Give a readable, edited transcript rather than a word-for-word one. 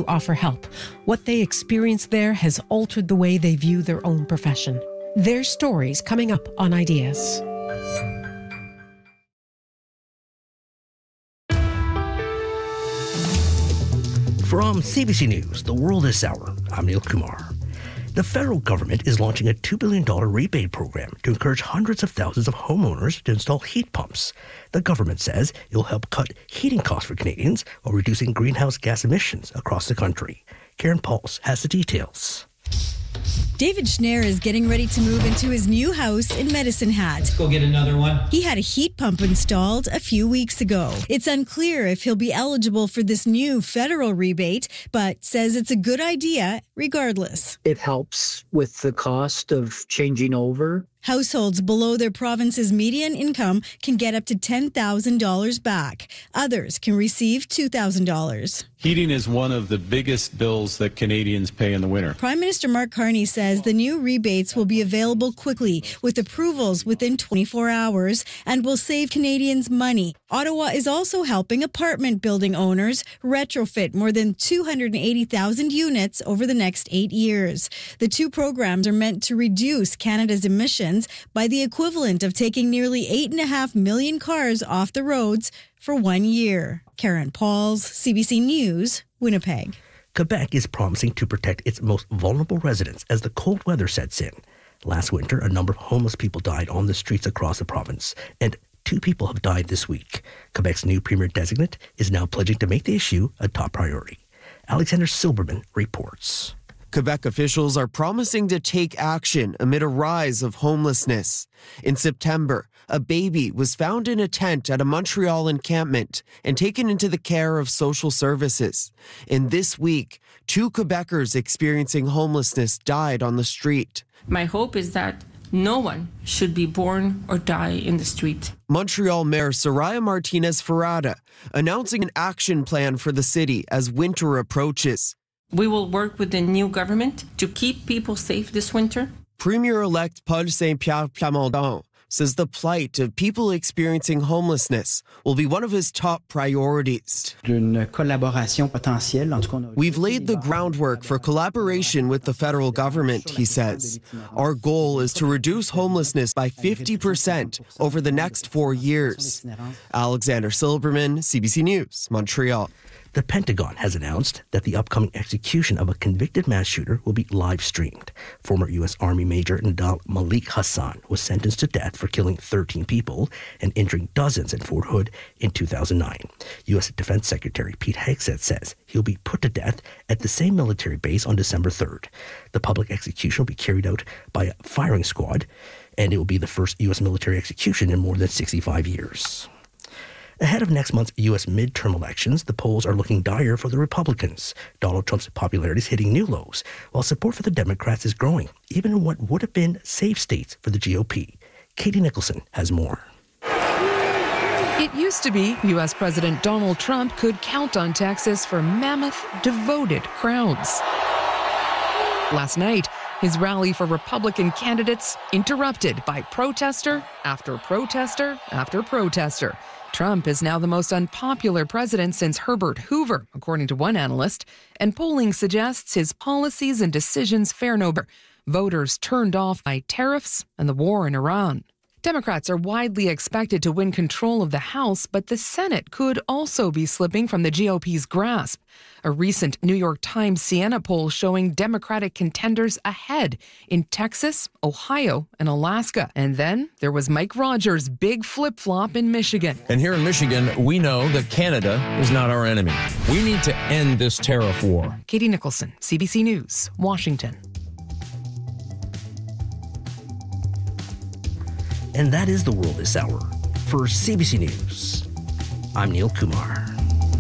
offer help. What they experienced there has altered the way they view their own profession. Their stories coming up on Ideas. From CBC News, The World This Hour, I'm Neil Kumar. The federal government is launching a $2 billion rebate program to encourage hundreds of thousands of homeowners to install heat pumps. The government says it will help cut heating costs for Canadians while reducing greenhouse gas emissions across the country. Karen Pauls has the details. David Schneier is getting ready to move into his new house in Medicine Hat. Let's go get another one. He had a heat pump installed a few weeks ago. It's unclear if he'll be eligible for this new federal rebate, but says it's a good idea regardless. It helps with the cost of changing over. Households below their province's median income can get up to $10,000 back. Others can receive $2,000. Heating is one of the biggest bills that Canadians pay in the winter. Prime Minister Mark Carney says the new rebates will be available quickly with approvals within 24 hours and will save Canadians money. Ottawa is also helping apartment building owners retrofit more than 280,000 units over the next 8 years. The two programs are meant to reduce Canada's emissions by the equivalent of taking nearly 8.5 million cars off the roads for 1 year. Karen Pauls, CBC News, Winnipeg. Quebec is promising to protect its most vulnerable residents as the cold weather sets in. Last winter, a number of homeless people died on the streets across the province, and 2 people have died this week. Quebec's new premier designate is now pledging to make the issue a top priority. Alexander Silberman reports. Quebec officials are promising to take action amid a rise of homelessness. In September, a baby was found in a tent at a Montreal encampment and taken into the care of social services. And this week, 2 Quebecers experiencing homelessness died on the street. My hope is that no one should be born or die in the street. Montreal Mayor Soraya Martinez-Ferrada announcing an action plan for the city as winter approaches. We will work with the new government to keep people safe this winter. Premier-elect Paul Saint-Pierre Plamondon says the plight of people experiencing homelessness will be one of his top priorities. We've laid the groundwork for collaboration with the federal government, he says. Our goal is to reduce homelessness by 50% over the next 4 years. Alexander Silberman, CBC News, Montreal. The Pentagon has announced that the upcoming execution of a convicted mass shooter will be live-streamed. Former U.S. Army Major Nidal Malik Hassan was sentenced to death for killing 13 people and injuring dozens in Fort Hood in 2009. U.S. Defense Secretary Pete Hegseth says he'll be put to death at the same military base on December 3rd. The public execution will be carried out by a firing squad, and it will be the first U.S. military execution in more than 65 years. Ahead of next month's U.S. midterm elections, the polls are looking dire for the Republicans. Donald Trump's popularity is hitting new lows, while support for the Democrats is growing, even in what would have been safe states for the GOP. Katie Nicholson has more. It used to be U.S. President Donald Trump could count on Texas for mammoth, devoted crowds. Last night, his rally for Republican candidates interrupted by protester after protester after protester. Trump is now the most unpopular president since Herbert Hoover, according to one analyst, and polling suggests his policies and decisions fare no better. Voters turned off by tariffs and the war in Iran. Democrats are widely expected to win control of the House, but the Senate could also be slipping from the GOP's grasp. A recent New York Times Siena poll showing Democratic contenders ahead in Texas, Ohio, and Alaska. And then there was Mike Rogers' big flip-flop in Michigan. And here in Michigan, we know that Canada is not our enemy. We need to end this tariff war. Katie Nicholson, CBC News, Washington. And that is The World This Hour. For CBC News, I'm Neil Kumar.